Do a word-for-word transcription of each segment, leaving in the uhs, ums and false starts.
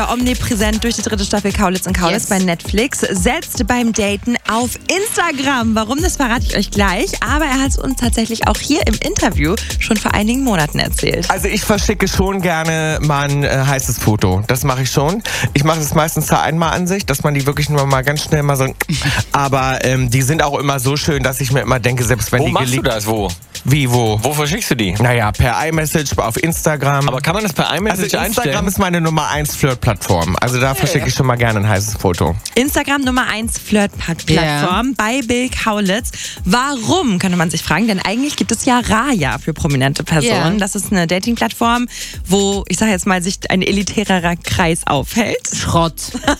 Omnipräsent durch die dritte Staffel Kaulitz und Kaulitz Yes. bei Netflix, setzt beim Daten auf Instagram. Warum, das verrate ich euch gleich. Aber er hat es uns tatsächlich auch hier im Interview schon vor einigen Monaten erzählt. Also ich verschicke schon gerne mal ein äh, heißes Foto. Das mache ich schon. Ich mache das meistens zur Einmalansicht, dass man die wirklich nur mal ganz schnell mal so... Aber ähm, die sind auch immer so schön, dass ich mir immer denke, selbst wenn Wo die machst du geleakt... das? Wo? Wie, wo? Wo verschickst du die? Naja, per iMessage, auf Instagram. Aber kann man das per also iMessage Instagram einstellen? ist meine Nummer eins Flirt-Plattform. Also da verschicke ich schon mal gerne ein heißes Foto. Instagram Nummer eins Flirt-Plattform bei Bill Kaulitz. Warum, könnte man sich fragen, denn eigentlich gibt es ja Raya für prominente Personen. Ja. Das ist eine Dating-Plattform, wo, ich sage jetzt mal, sich ein elitärer Kreis aufhält. Schrott.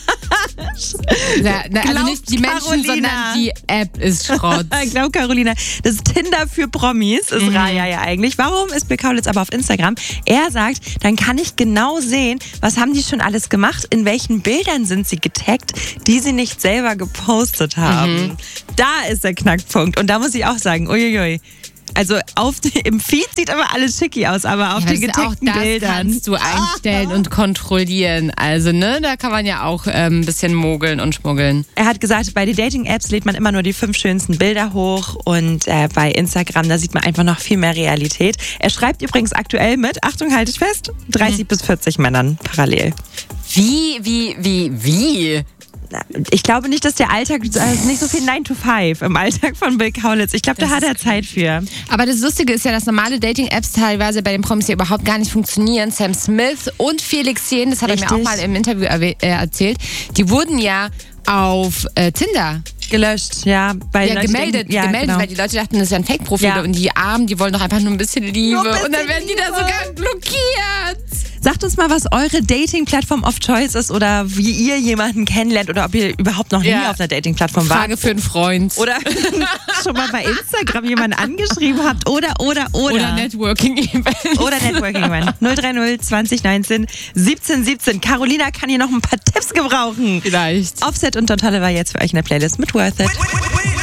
Na, na, also Glaub nicht die Menschen, Carolina. sondern die App ist Schrott. Ich glaube, Carolina, das Tinder für Promis ist Mhm. Raya ja eigentlich. Warum ist Bill Kaulitz aber auf Instagram? Er sagt, dann kann ich genau sehen, was haben die schon alles gemacht, in welchen Bildern sind sie getaggt, die sie nicht selber gepostet haben. Mhm. Da ist der Knackpunkt. Und da muss ich auch sagen, uiuiui. Also auf, im Feed sieht immer alles schicki aus, aber auf Ja, den das ist auch getaggten das Bildern. kannst du einstellen und kontrollieren. Also, ne, da kann man ja auch ähm, ein bisschen mogeln und schmuggeln. Er hat gesagt, bei den Dating-Apps lädt man immer nur die fünf schönsten Bilder hoch und äh, bei Instagram, da sieht man einfach noch viel mehr Realität. Er schreibt übrigens aktuell mit, Achtung, halte ich fest, dreißig bis vierzig Männern parallel. Wie, wie, wie, wie? Ich glaube nicht, dass der Alltag, also nicht so viel nine to five im Alltag von Bill Kaulitz. Ich glaube, da Das hat er ist Zeit für. Aber das Lustige ist ja, dass normale Dating-Apps teilweise bei den Promis ja überhaupt gar nicht funktionieren. Sam Smith und Felix Jähn, das hat er mir Richtig. auch mal im Interview erwäh- äh, erzählt, die wurden ja auf äh, Tinder Gelöscht, ja. Weil ja, Leute gemeldet, denken, ja, gemeldet genau. weil die Leute dachten, das ist ja ein Fake-Profil Ja. und die Armen, die wollen doch einfach nur ein bisschen Liebe. Nur ein bisschen und dann werden die da Liebe. sogar blockiert. Sagt uns mal, was eure Dating-Plattform of Choice ist oder wie ihr jemanden kennenlernt oder ob ihr überhaupt noch nie Ja. auf einer Dating-Plattform wart. Frage für einen Freund. Oder schon mal bei Instagram jemanden angeschrieben habt oder, oder, oder. Oder Networking-Event. Oder Networking Event. null drei null zwanzig neunzehn siebzehn siebzehn. Carolina kann hier noch ein paar Tipps gebrauchen. Vielleicht. Offset und Don Toliver jetzt für euch in der Playlist mit Worth It.